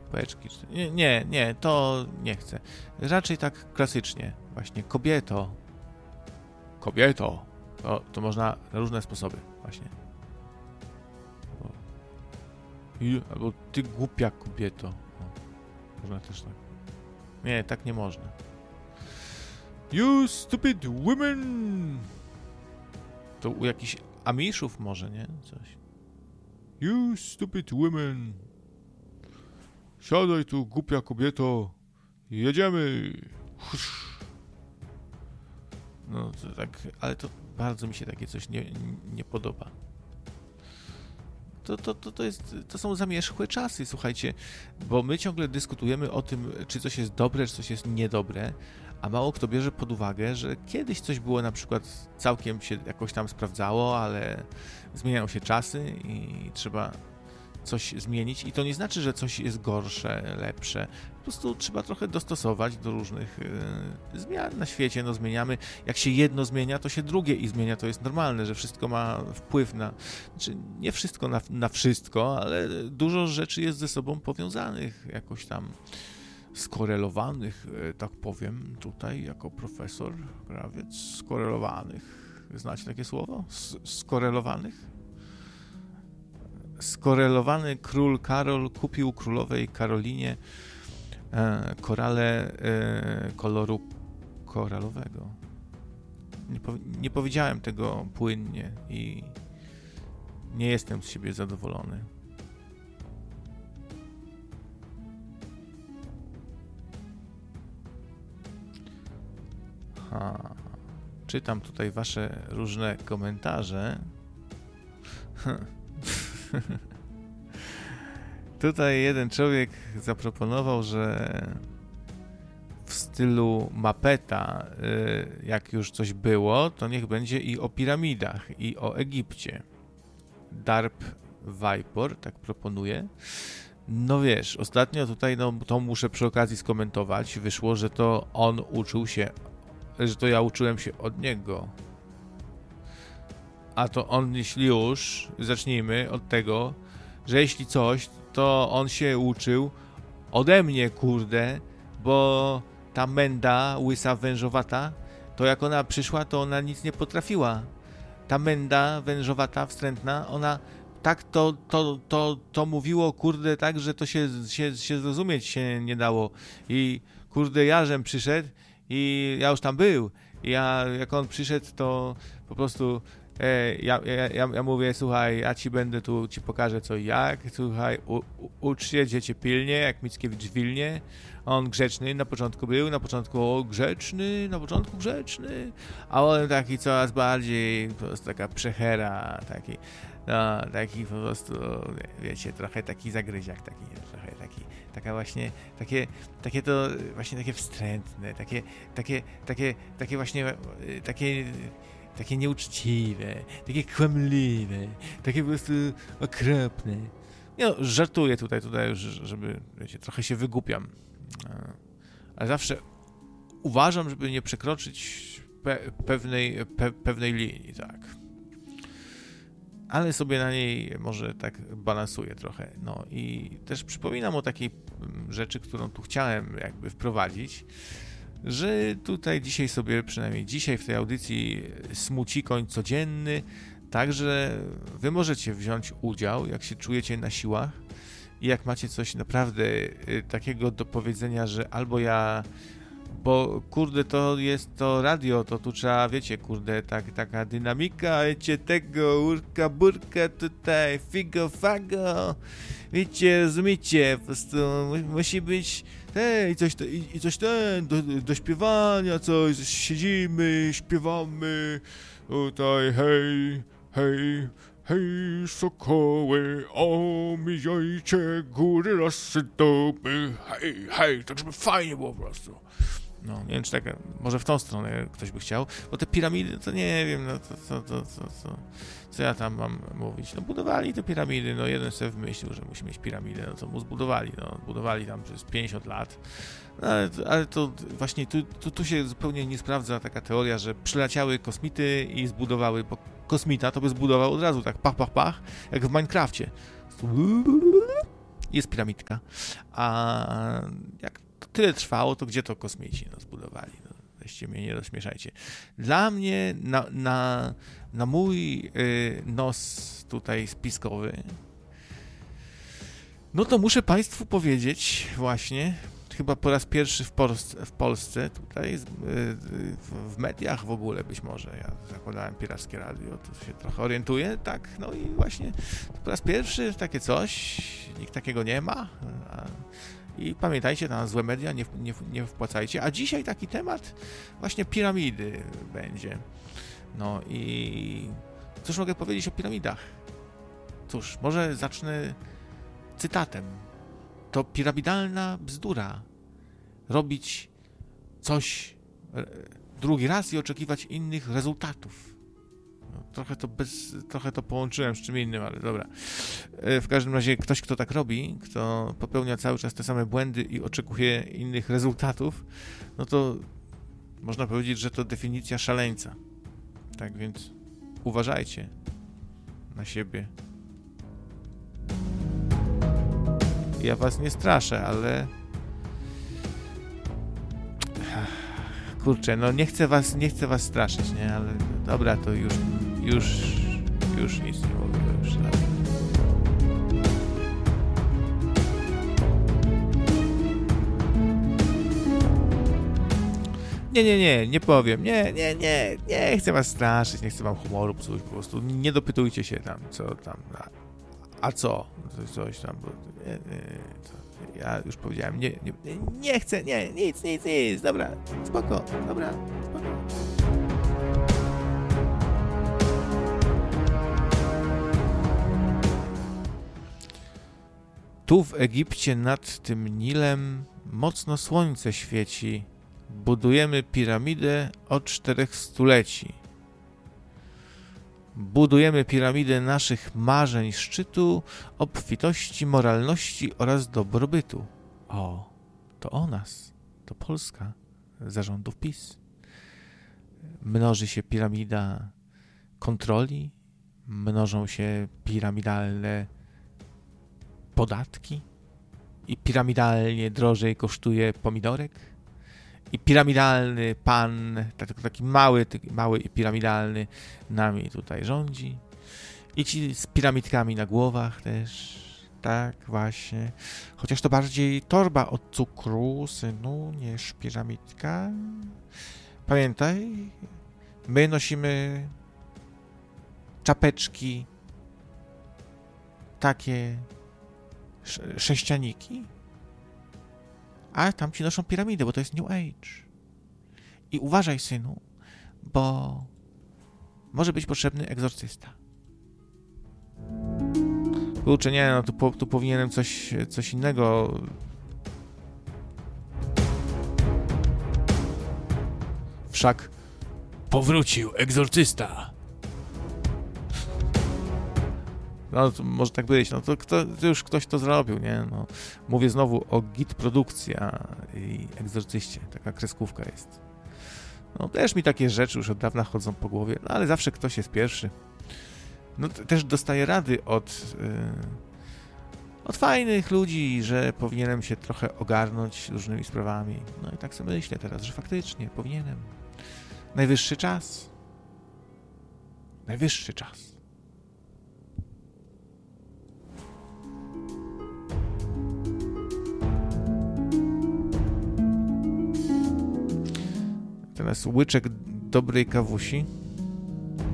łapeczki. Nie, to nie chcę. Raczej tak klasycznie. Właśnie kobieto. To można na różne sposoby. Właśnie. Albo ty głupia kobieto. Można też tak. Nie, tak nie można. You stupid women! To u jakichś Amishów może, nie? Coś. You stupid women! Siadaj tu, głupia kobieto! Jedziemy! No to tak, ale to bardzo mi się takie coś nie podoba. To są zamierzchłe czasy, słuchajcie, bo my ciągle dyskutujemy o tym, czy coś jest dobre, czy coś jest niedobre, a mało kto bierze pod uwagę, że kiedyś coś było na przykład całkiem się jakoś tam sprawdzało, ale zmieniają się czasy i trzeba coś zmienić i to nie znaczy, że coś jest gorsze, lepsze. Po prostu trzeba trochę dostosować do różnych zmian na świecie. No zmieniamy, jak się jedno zmienia, to się drugie i zmienia. To jest normalne, że wszystko ma wpływ na... Znaczy nie wszystko na wszystko, ale dużo rzeczy jest ze sobą powiązanych, jakoś tam skorelowanych, tak powiem, tutaj jako profesor Krawiec. Skorelowanych. Znacie takie słowo? Skorelowanych? Skorelowany król Karol kupił królowej Karolinie korale koloru koralowego. Nie powiedziałem tego płynnie i nie jestem z siebie zadowolony. Czytam tutaj wasze różne komentarze. Tutaj jeden człowiek zaproponował, że w stylu Mapeta, jak już coś było, to niech będzie i o piramidach, i o Egipcie. Darp Viper tak proponuje. No wiesz, ostatnio tutaj, no to muszę przy okazji skomentować, wyszło, że to on uczył się, że to ja uczyłem się od niego. A to on, jeśli już, zacznijmy od tego, że jeśli coś, to on się uczył ode mnie, kurde, bo ta menda, łysa, wężowata, to jak ona przyszła, to ona nic nie potrafiła. Ta menda, wężowata, wstrętna, ona tak to mówiło, kurde, tak, że to się zrozumieć się nie dało. I kurde, jarzem przyszedł i ja już tam był. I jak on przyszedł, to po prostu... Ja mówię, słuchaj, ja ci pokażę co i jak, słuchaj, ucz się, dziecię pilnie, jak Mickiewicz w Wilnie, on grzeczny na początku był, grzeczny, a on taki coraz bardziej, po prostu taka przechera, taki po prostu, wiecie, trochę taki zagryziak, taka właśnie, takie to właśnie takie wstrętne, takie właśnie, takie nieuczciwe, takie kłamliwe, takie po prostu okropne. No, żartuję tutaj już, żeby, wiecie, trochę się wygłupiam. Ale zawsze uważam, żeby nie przekroczyć pewnej linii, tak. Ale sobie na niej może tak balansuję trochę. No i też przypominam o takiej rzeczy, którą tu chciałem jakby wprowadzić, że tutaj dzisiaj sobie, przynajmniej dzisiaj w tej audycji smuci koń codzienny, także wy możecie wziąć udział, jak się czujecie na siłach i jak macie coś naprawdę takiego do powiedzenia, że albo ja, bo kurde to jest to radio, to tu trzeba, wiecie, kurde, taka dynamika, wiecie, tego, urka, burka tutaj, figo, fago, wiecie, rozumiecie, po prostu musi być coś do śpiewania, coś, siedzimy, śpiewamy, tutaj, hej, sokoły, omijajcie góry, lasy, doby, hej, tak żeby fajnie było po prostu. No, nie wiem, czy tak, może w tą stronę ktoś by chciał, bo te piramidy, to nie wiem, no co ja tam mam mówić, no budowali te piramidy, no jeden sobie wymyślił, że musi mieć piramidę, no to mu budowali tam przez 50 lat, no, ale to właśnie tu się zupełnie nie sprawdza taka teoria, że przyleciały kosmity i zbudowały, bo kosmita to by zbudował od razu tak pach, jak w Minecrafcie. jest piramidka. A jak to tyle trwało, to gdzie to kosmici zbudowali? Weźcie mnie, nie rozśmieszajcie. Dla mnie, na mój nos tutaj spiskowy, no to muszę Państwu powiedzieć właśnie, chyba po raz pierwszy w Polsce tutaj, w mediach w ogóle być może, ja zakładałem Pirackie Radio, to się trochę orientuję, tak, no i właśnie po raz pierwszy takie coś, nikt takiego nie ma, i pamiętajcie, na złe media nie wpłacajcie, a dzisiaj taki temat właśnie piramidy będzie. No i cóż mogę powiedzieć o piramidach? Cóż, może zacznę cytatem. To piramidalna bzdura. Robić coś drugi raz i oczekiwać innych rezultatów. No, trochę to połączyłem z czym innym, ale dobra. W każdym razie ktoś, kto tak robi, kto popełnia cały czas te same błędy i oczekuje innych rezultatów, no to można powiedzieć, że to definicja szaleńca. Tak więc uważajcie na siebie. Ja was nie straszę, ale kurczę, no nie chcę was straszyć, nie? Ale dobra, to już nic nie mówię, już dalej. Nie powiem, nie chcę was straszyć, nie chcę wam humoru psuć, po prostu nie dopytujcie się tam, co tam, a co? Coś tam, bo ja już powiedziałem, nie chcę, nic, dobra, spoko. Tu w Egipcie nad tym Nilem mocno słońce świeci. Budujemy piramidę od 4 stuleci. Budujemy piramidę naszych marzeń, szczytu, obfitości, moralności oraz dobrobytu. O, to o nas, to Polska, zarządów PiS. Mnoży się piramida kontroli, mnożą się piramidalne podatki i piramidalnie drożej kosztuje pomidorek. I piramidalny pan, taki mały i piramidalny nami tutaj rządzi. I ci z piramidkami na głowach też, tak właśnie. Chociaż to bardziej torba od cukru, synu, niż piramidka. Pamiętaj, my nosimy czapeczki, takie sześcianiki, a tamci noszą piramidę, bo to jest New Age. I uważaj, synu, bo może być potrzebny egzorcysta. Kurczę, nie, no tu powinienem coś innego. Wszak powrócił egzorcysta. No, to może tak być, no to już ktoś to zrobił, nie? No, mówię znowu o Git Produkcja i egzorcyście, taka kreskówka jest. No też mi takie rzeczy już od dawna chodzą po głowie, no ale zawsze ktoś jest pierwszy. No też dostaję rady od fajnych ludzi, że powinienem się trochę ogarnąć różnymi sprawami. No i tak sobie myślę teraz, że faktycznie powinienem. Najwyższy czas. Teraz łyczek dobrej kawusi.